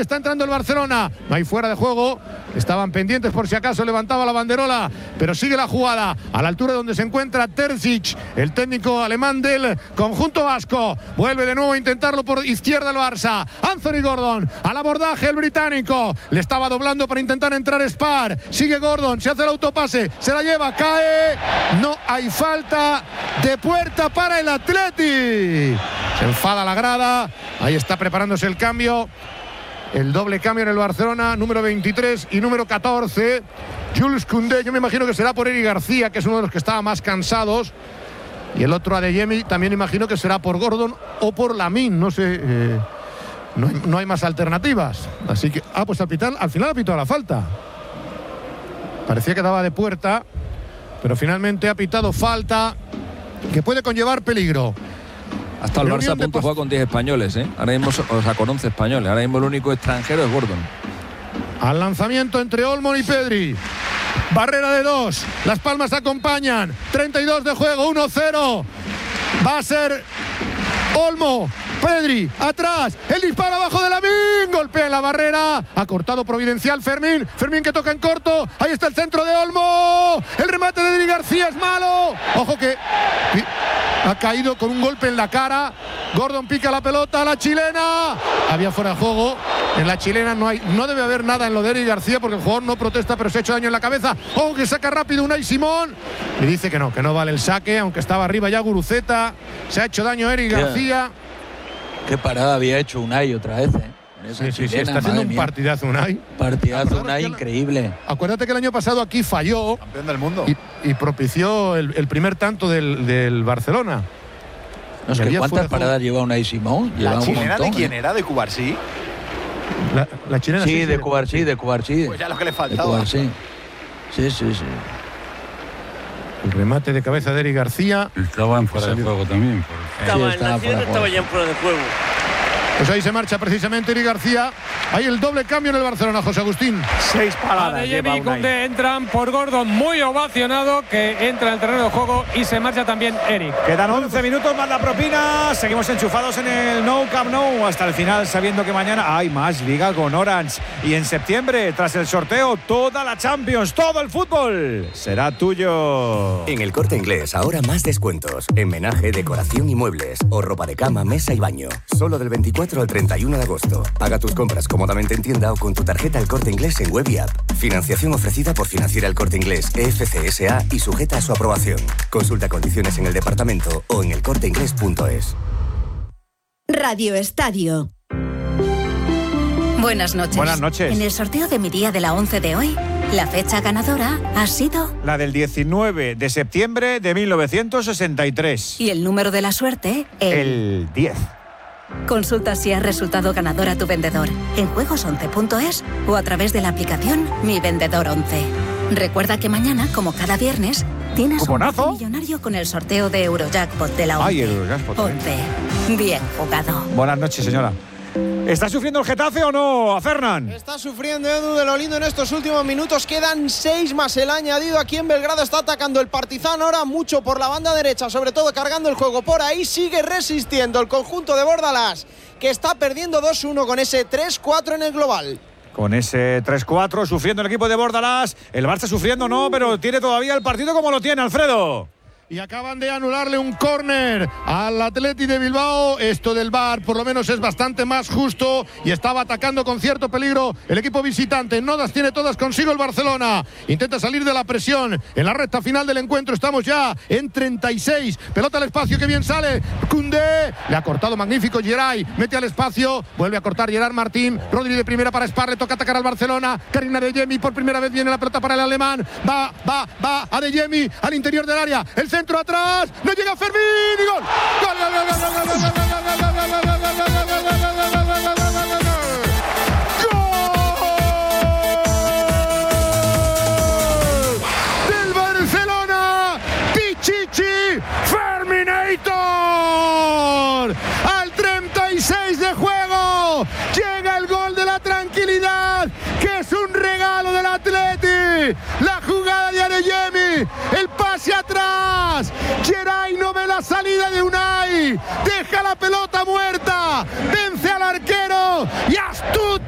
está entrando el Barcelona. No hay fuera de juego. Estaban pendientes por si acaso levantaba la banderola, pero sigue la jugada a la altura donde se encuentra Terzic, el técnico alemán del conjunto vasco. Vuelve de nuevo a intentarlo por izquierda el Barça. Anthony Gordon al abordaje, el británico. Le estaba doblando para intentar entrar Spar. Sigue Gordon, se hace el autopase, se la lleva, cae. No hay falta de puerta para el Atleti. Se enfada la grada. Ahí está preparándose el cambio. El doble cambio en el Barcelona, número 23 y número 14. Jules Koundé, yo me imagino que será por Eric García, que es uno de los que estaba más cansados. Y el otro Adeyemi, también imagino que será por Gordon o por Lamine, no sé. No hay más alternativas. Así que, pues al final ha pitado la falta. Parecía que daba de puerta, pero finalmente ha pitado falta que puede conllevar peligro. Hasta el Barça a punto juega con 10 españoles, ¿eh? Ahora mismo, o sea, con 11 españoles. Ahora mismo el único extranjero es Gordon. Al lanzamiento entre Olmo y Pedri. Barrera de 2. Las palmas acompañan. 32 de juego, 1-0. Va a ser Olmo. Pedri, atrás, el disparo abajo de Lamine, golpea en la barrera, ha cortado providencial Fermín que toca en corto, ahí está el centro de Olmo, el remate de Eric García es malo, ojo que ha caído con un golpe en la cara, Gordon pica la pelota, la chilena, había fuera de juego, en la chilena no debe haber nada en lo de Eric García porque el jugador no protesta pero se ha hecho daño en la cabeza, ojo que saca rápido Unai Simón, y dice que no vale el saque, aunque estaba arriba ya Guruceta, se ha hecho daño Eric García. Qué parada había hecho Unai otra vez, Sí, está haciendo un partidazo Unai. Partidazo Unai, increíble. Acuérdate que el año pasado aquí falló. Campeón del mundo. Y propició el primer tanto del Barcelona. No sé cuántas paradas lleva Unai Simón. ¿La chilena de quién era? ¿De Cubarsí? La chilena sí, de Cubarsí. Pues ya lo que le faltaba. Sí. El remate de cabeza de Eric García. Estaba en fuera de juego también. Estaba ya en fuera de juego. Pues ahí se marcha precisamente Eric García. Hay el doble cambio en el Barcelona, José Agustín. 6 paradas. Adeyemi y Koundé entran por Gordon, muy ovacionado, que entra en el terreno de juego y se marcha también Eric. Quedan 11 minutos más la propina. Seguimos enchufados en el Nou Camp Nou hasta el final, sabiendo que mañana hay más Liga con Orange. Y en septiembre, tras el sorteo, toda la Champions, todo el fútbol será tuyo. En El Corte Inglés, ahora más descuentos. En menaje, decoración y muebles. O ropa de cama, mesa y baño. Solo del 24 al 31 de agosto. Paga tus compras cómodamente en tienda o con tu tarjeta El Corte Inglés en web y app. Financiación ofrecida por Financiera El Corte Inglés, EFC SA y sujeta a su aprobación. Consulta condiciones en el departamento o en elcorteinglés.es. Radio Estadio. Buenas noches. Buenas noches. En el sorteo de mi día de la 11 de hoy, la fecha ganadora ha sido... la del 19 de septiembre de 1963. Y el número de la suerte, el 10. Consulta si has resultado ganador a tu vendedor en juegos11.es o a través de la aplicación Mi Vendedor 11. Recuerda que mañana, como cada viernes, tienes ¿cuponazo? Un millonario con el sorteo de Eurojackpot de la 11. Ay, el Eurojackpot. 11. Bien jugado. Buenas noches, señora. ¿Está sufriendo el Getafe o no, a Fernán? Está sufriendo Edu de lo lindo en estos últimos minutos. Quedan 6 más el añadido. Aquí en Belgrado está atacando el Partizan ahora mucho por la banda derecha, sobre todo cargando el juego por ahí. Sigue resistiendo el conjunto de Bordalás, que está perdiendo 2-1 con ese 3-4 en el global. Con ese 3-4 sufriendo el equipo de Bordalás. El Barça sufriendo no, pero tiene todavía el partido como lo tiene, Alfredo. Y acaban de anularle un córner al Atleti de Bilbao. Esto del VAR por lo menos es bastante más justo y estaba atacando con cierto peligro el equipo visitante. No las tiene todas consigo el Barcelona. Intenta salir de la presión en la recta final del encuentro. Estamos ya en 36. Pelota al espacio, que bien sale Koundé. Le ha cortado magnífico Geray. Mete al espacio. Vuelve a cortar Gerard Martín. Rodri de primera para Spar. Le toca atacar al Barcelona. Karim Adeyemi por primera vez viene la pelota para el alemán. Va Adeyemi al interior del área. El centro atrás, no llega Fermín y gol. Del Barcelona, Pichichi Ferminator. Al 36 de juego llega el gol de la tranquilidad, que es un regalo del Atleti. La jugada de Adeyemi, el pase atrás, Geray no ve la salida de Unai, deja la pelota muerta, vence al arquero y astuto